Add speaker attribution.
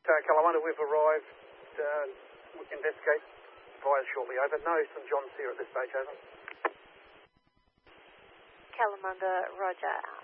Speaker 1: Kalamunda, we've arrived. Investigate. Fires shortly, over. No St John's here at this stage, over.
Speaker 2: Kalamunda, roger.